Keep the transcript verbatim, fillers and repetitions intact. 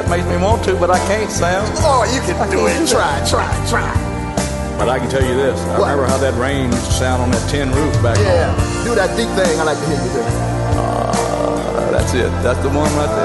that makes me want to, but I can't, Sam. Oh, you can do it. Try, try, try. But I can tell you this. I What? remember how that rain used to sound on that tin roof back Yeah, home. do that deep thing I like to hear you do. Uh, that's it. That's the one right there.